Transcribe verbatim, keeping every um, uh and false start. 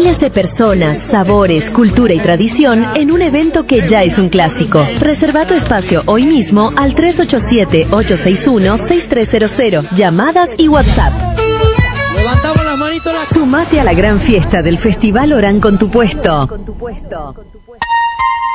Miles de personas, sabores, cultura y tradición en un evento que ya es un clásico. Reserva tu espacio hoy mismo al tres ocho siete, ocho seis uno, seis tres cero cero. Llamadas y WhatsApp. Levantamos las manitos. Las... Sumate a la gran fiesta del Festival Orán con tu puesto. Con tu puesto.